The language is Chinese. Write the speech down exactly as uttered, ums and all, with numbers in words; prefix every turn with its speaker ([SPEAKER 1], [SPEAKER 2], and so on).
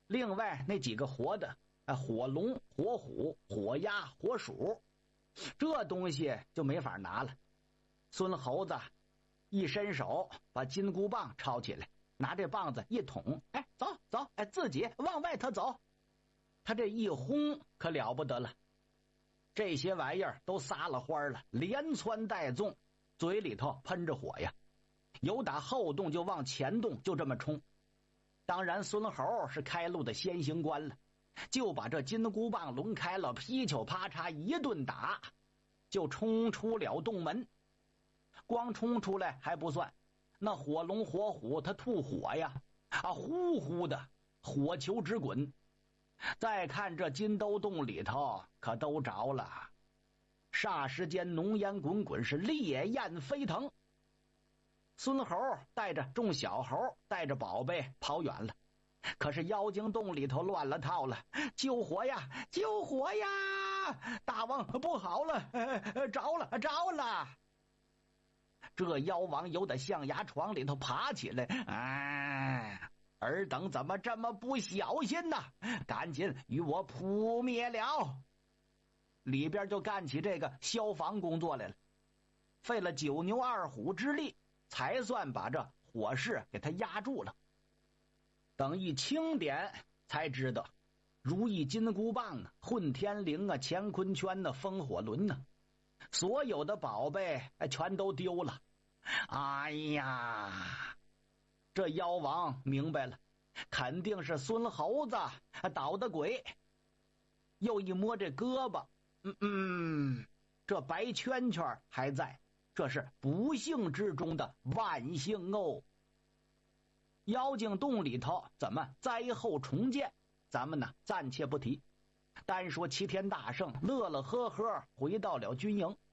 [SPEAKER 1] 另外那几个活的，火龙、火虎、火鸭、火鼠，这东西就没法拿了。孙猴子一伸手把金箍棒抄起来，拿这棒子一捅，哎，走走，哎，自己往外头走。他这一轰可了不得了，这些玩意儿都撒了欢了，连窜带纵，嘴里头喷着火呀，由打后洞就往前洞，就这么冲。当然孙猴是开路的先行官了，就把这金箍棒抡开了，噼里啪嚓一顿打，就冲出了洞门。光冲出来还不算，那火龙火虎它吐火呀，啊，呼呼的火球直滚。再看这金兜洞里头可都着了，霎时间浓烟滚滚，是烈焰飞腾。孙猴带着众小猴带着宝贝跑远了，可是妖精洞里头乱了套了，救火呀救火呀，大王不好了，着了着了。这妖王由得象牙床里头爬起来，哎，尔等怎么这么不小心呢？赶紧与我扑灭了！里边就干起这个消防工作来了，费了九牛二虎之力，才算把这火势给他压住了。等一清点才知道，如意金箍棒啊、混天绫啊、乾坤圈啊、风火轮啊，所有的宝贝全都丢了。哎呀，这妖王明白了，肯定是孙猴子捣的鬼。又一摸这胳膊，嗯嗯，这白圈圈还在，这是不幸之中的万幸哦。妖精洞里头怎么灾后重建，咱们呢暂且不提，单说齐天大圣乐乐呵呵回到了军营。